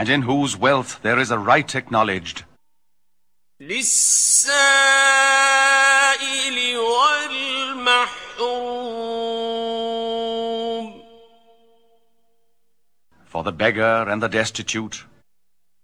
and in whose wealth there is a right acknowledged. للسائل والمحروم. For the beggar and the destitute,